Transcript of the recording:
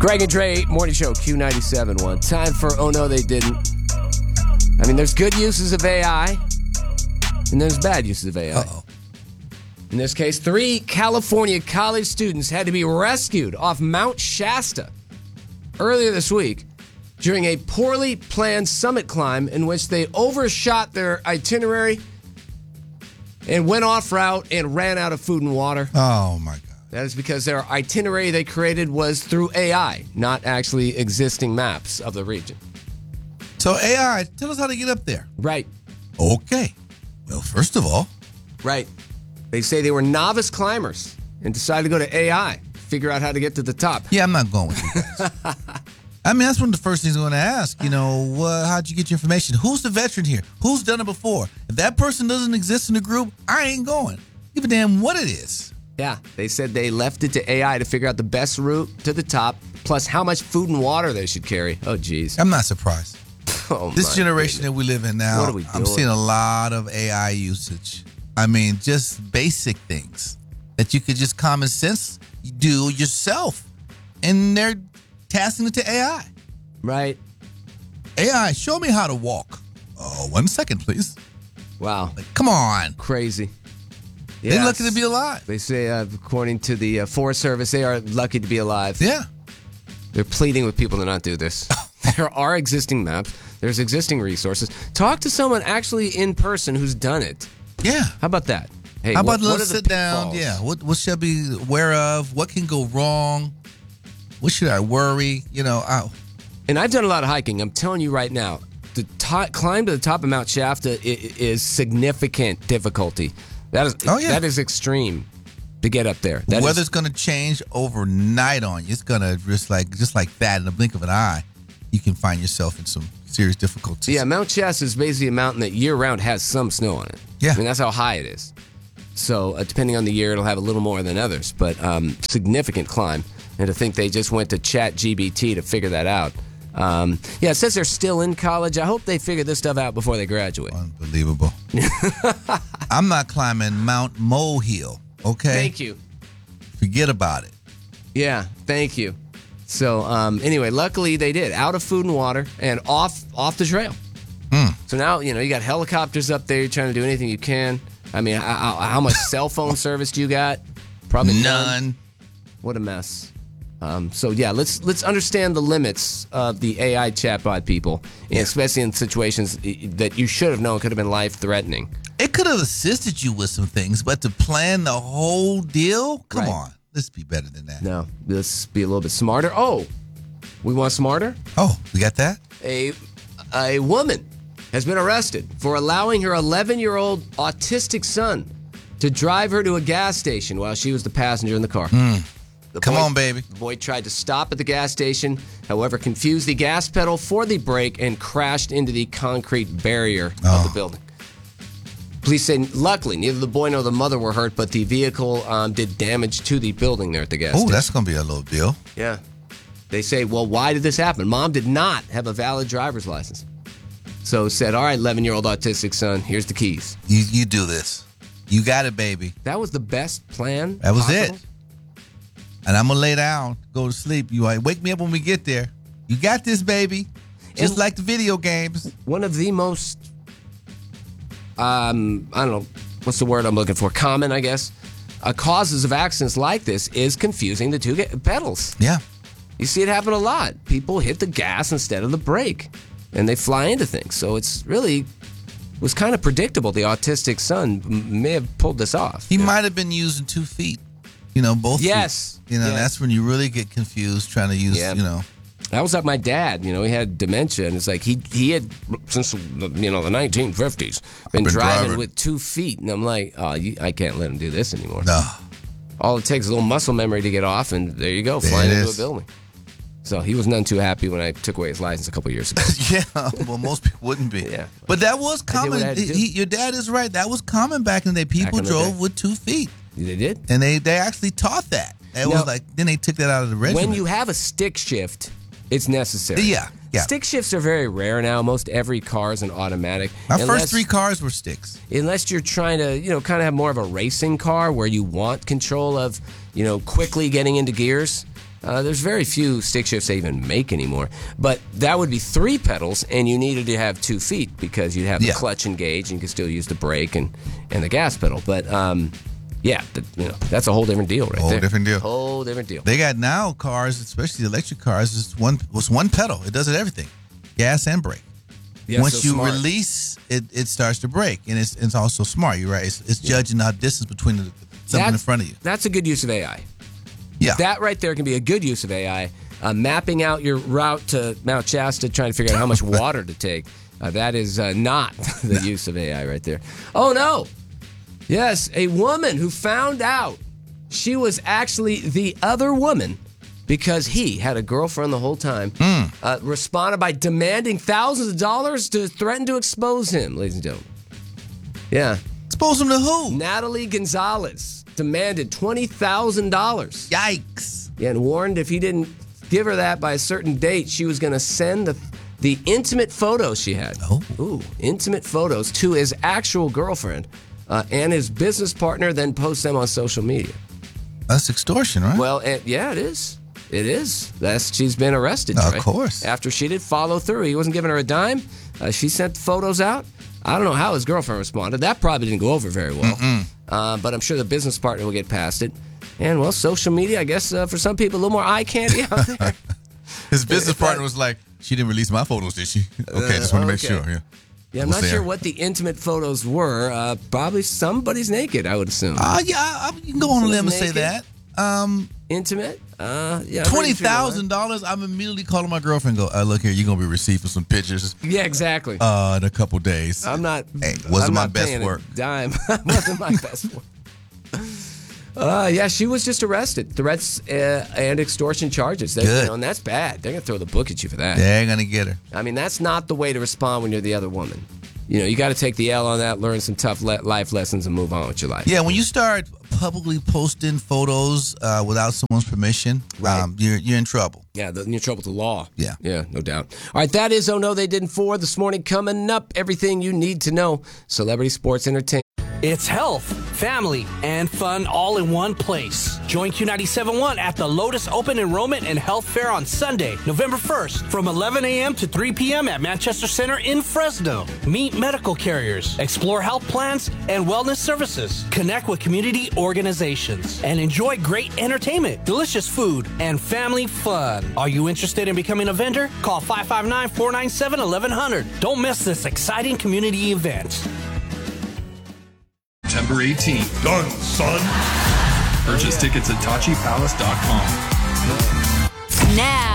Greg and Dre, Morning Show, Q97.1. Time for Oh No They Didn't. I mean, there's good uses of AI, and there's bad uses of AI. Uh-oh. In this case, 3 California college students had to be rescued off Mount Shasta earlier this week during a poorly planned summit climb in which they overshot their itinerary and went off route and ran out of food and water. Oh, my God. That is because their itinerary they created was through AI, not actually existing maps of the region. So, AI, tell us how to get up there. Right. Okay. Well, first of all. Right. They say they were novice climbers and decided to go to AI, figure out how to get to the top. Yeah, I'm not going with you guys. I mean, that's one of the first things I'm going to ask. You know, how'd you get your information? Who's the veteran here? Who's done it before? If that person doesn't exist in the group, I ain't going. Give a damn what it is. Yeah, they said they left it to AI to figure out the best route to the top, plus how much food and water they should carry. Oh, geez. I'm not surprised. Oh, This generation goodness. that we live in now, What are we I'm doing? seeing a lot of AI usage. I mean, just basic things that you could just common sense do yourself. And they're tasking it to AI. Right. AI, show me how to walk. Oh, 1 second, please. Wow. Like, come on. Crazy. They're Yes. lucky to be alive. They say, according to the Forest Service, they are lucky to be alive. Yeah. They're pleading with people to not do this. There are existing maps. There's existing resources. Talk to someone actually in person who's done it. Yeah. How about that? Hey, How about what let's are the sit down? pitfalls? Yeah. What should I be aware of? What can go wrong? What should I worry? You know, And I've done a lot of hiking. I'm telling you right now, the climb to the top of Mount Shasta is significant difficulty. That is that is extreme to get up there. the weather's going to change overnight on you. It's going to just like that in the blink of an eye. You can find yourself in some serious difficulties. Yeah, Mount Shasta is basically a mountain that year-round has some snow on it. Yeah. I mean, that's how high it is. So depending on the year, it'll have a little more than others, but significant climb. And to think they just went to ChatGPT to figure that out. Yeah, it says they're still in college. I hope they figure this stuff out before they graduate. Unbelievable. I'm not climbing Mount Molehill, okay? Thank you. Forget about it. Yeah, thank you. So anyway, luckily they did. Out of food and water and off the trail. So now, you got helicopters up there. You're trying to do anything you can. I mean, how much cell phone service do you got? Probably none. What a mess. So yeah, let's understand the limits of the AI chatbot people, and especially in situations that you should have known could have been life-threatening. It could have assisted you with some things, but to plan the whole deal? Come Right. on. Let's be better than that. No, let's be a little bit smarter. Oh, we want smarter? Oh, we got that? A woman has been arrested for allowing her 11-year-old autistic son to drive her to a gas station while she was the passenger in the car. Come on, baby. The boy tried to stop at the gas station, however, confused the gas pedal for the brake and crashed into the concrete barrier of the building. Police say, luckily, neither the boy nor the mother were hurt, but the vehicle did damage to the building there at the gas Oh, station. that's going to be a little deal. Yeah. They say, well, why did this happen? Mom did not have a valid driver's license. So said, all right, 11-year-old autistic son, here's the keys. You do this. You got it, baby. That was the best plan That was possible? it. And I'm going to lay down, go to sleep. You wake me up when we get there. You got this, baby. Just And- like the video games. One of the most, I don't know, what's the word I'm looking for? Common, I guess. Causes of accidents like this is confusing the two pedals. Yeah. You see it happen a lot. People hit the gas instead of the brake, and they fly into things. So it's really was kind of predictable. The autistic son may have pulled this off. He might have been using 2 feet. Both Yes. feet. Yes. That's when you really get confused trying to use, Yeah. That was like my dad. He had dementia, and it's like he had since the 1950s been driving with 2 feet, and I'm like, oh, I can't let him do this anymore. No. All it takes is a little muscle memory to get off, and there you go, flying it into a is. building. So he was none too happy when I took away his license a couple years ago. Yeah, well, most people wouldn't be. Yeah. But that was I did what I common. had to do. Your dad is right. That was common back in the day. People in the drove day. with 2 feet. They did. And they actually taught that. It was like, then they took that out of the regiment. When you have a stick shift, it's necessary. Yeah. Stick shifts are very rare now. Most every car is an automatic. My first 3 cars were sticks. Unless you're trying to, kind of have more of a racing car where you want control of, quickly getting into gears. There's very few stick shifts they even make anymore. But that would be 3 pedals, and you needed to have 2 feet because you'd have the clutch engaged, and you could still use the brake and the gas pedal. But that's a whole different deal right there. Whole different deal. They got now cars, especially electric cars, it's one pedal. It does it everything, gas and brake. Yeah, Once you smart. release, it starts to brake, and it's also smart. You're right. It's judging the distance between something in front of you. That's a good use of AI. Yeah. That right there can be a good use of AI. Mapping out your route to Mount Shasta, trying to figure out how much water to take. That is not the use of AI right there. Oh, no. Yes, a woman who found out she was actually the other woman because he had a girlfriend the whole time, responded by demanding thousands of dollars to threaten to expose him, ladies and gentlemen. Yeah. Expose him to who? Natalie Gonzalez demanded $20,000. Yikes. Yeah, and warned if he didn't give her that by a certain date, she was going to send the intimate photos she had. Oh. Ooh, intimate photos to his actual girlfriend and his business partner, then post them on social media. That's extortion, right? Well, yeah, it is. It is. She's been arrested. Of Trey. course. After she did follow through. He wasn't giving her a dime. She sent the photos out. I don't know how his girlfriend responded. That probably didn't go over very well. But I'm sure the business partner will get past it. And, well, social media, I guess, for some people, a little more eye candy out there. His business partner was like, she didn't release my photos, did she? Okay, just want to make sure. Yeah, I'm not sure what the intimate photos were. Probably somebody's naked, I would assume. You can go on a limb and say that. Intimate? Yeah. $20,000. I'm immediately calling my girlfriend and go, look here, you're going to be received for some pictures. Yeah, exactly. In a couple days. I'm not. Hey, wasn't I'm my not best paying work. A dime. Wasn't my best work. Yeah, she was just arrested. Threats and extortion charges. Good. And that's bad. They're going to throw the book at you for that. They ain't going to get her. I mean, that's not the way to respond when you're the other woman. You got to take the L on that, learn some tough life lessons, and move on with your life. Yeah, when you start publicly posting photos without someone's permission, right. You're in trouble. Yeah, you're in trouble with the law. Yeah. Yeah, no doubt. All right, that is Oh No They Didn't For this morning. Coming up, everything you need to know. Celebrity Sports Entertainment. It's health, family, and fun all in one place. Join Q97.1 at the Lotus Open Enrollment and Health Fair on Sunday, November 1st from 11 a.m. to 3 p.m. at Manchester Center in Fresno. Meet medical carriers, explore health plans and wellness services, connect with community organizations, and enjoy great entertainment, delicious food, and family fun. Are you interested in becoming a vendor? Call 559-497-1100. Don't miss this exciting community event. September 18th. Done, son. Purchase tickets at TachiPalace.com. Now.